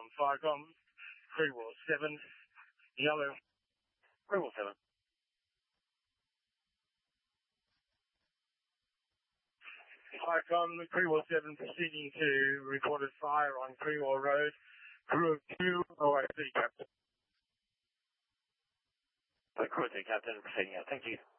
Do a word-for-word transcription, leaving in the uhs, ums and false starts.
FICOM, Creewell seven, yellow, Creewell seven. FICOM, Creewell seven proceeding to reported fire on Creewell Road, crew of two, O I C, Captain. The crew of two, Captain, proceeding out. Thank you.